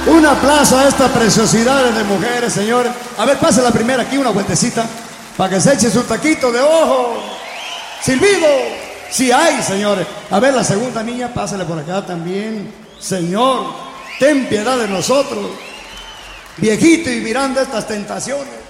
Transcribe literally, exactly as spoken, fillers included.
Un aplauso a esta preciosidad de mujeres, señores. A ver, pase la primera aquí, una vueltecita, para que se eche su taquito de ojo. Silbido, si hay, señores. A ver, la segunda niña, pásale por acá también. Señor, ten piedad de nosotros, viejito y mirando estas tentaciones.